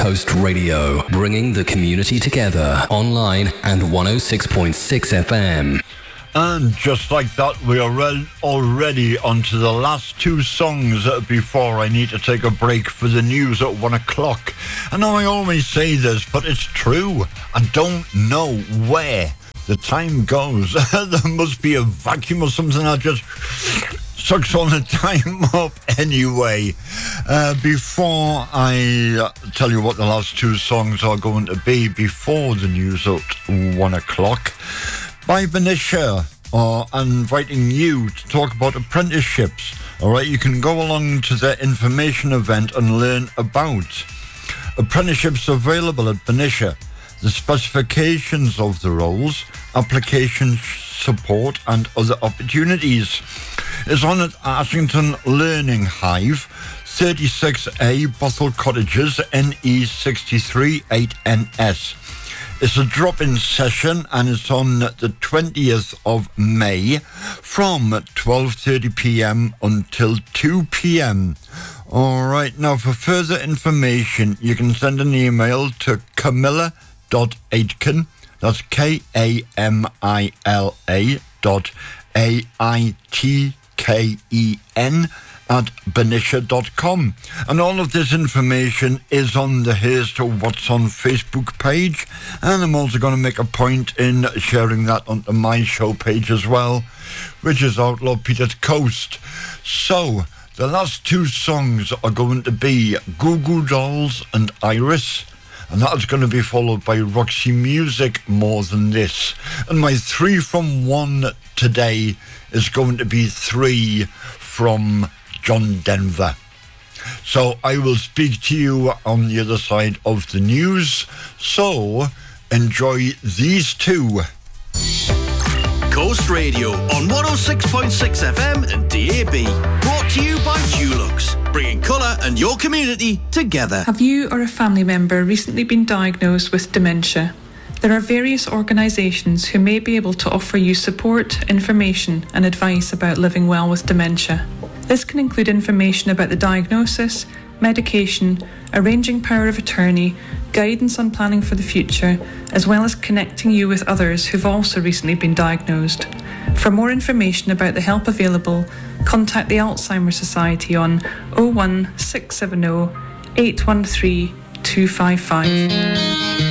Coast Radio, bringing the community together, online and 106.6 FM. And just like that, we are already on to the last two songs before I need to take a break for the news at 1 o'clock. I know I always say this, but it's true. I don't know where the time goes. There must be a vacuum or something that just sucks all the time up anyway. Before I tell you what the last two songs are going to be before the news at 1 o'clock, by Benicia are inviting you to talk about apprenticeships. Alright, you can go along to their information event and learn about apprenticeships available at Benicia, the specifications of the roles, application support and other opportunities. Is on at Ashington Learning Hive, 36A Bothell Cottages, NE63 8NS. It's a drop-in session and it's on the 20th of May from 12:30pm until 2pm. All right, now for further information, you can send an email to camilla.aitken, that's KAMILA.AITKEN at benicia.com. And all of this information is on the Here's to What's on Facebook page, and I'm also going to make a point in sharing that onto my show page as well, which is Outlaw Peter's Coast. So the last two songs are going to be Goo Goo Dolls and Iris, and that's going to be followed by Roxy Music, More Than This. And my 3 from 1 today is going to be 3 from John Denver. So I will speak to you on the other side of the news. So enjoy these two. Coast Radio on 106.6 FM and DAB. Brought to you by Dulux, bringing colour and your community together. Have you or a family member recently been diagnosed with dementia? There are various organisations who may be able to offer you support, information and advice about living well with dementia. This can include information about the diagnosis, medication, arranging power of attorney, guidance on planning for the future, as well as connecting you with others who've also recently been diagnosed. For more information about the help available, contact the Alzheimer's Society on 01670 813 255.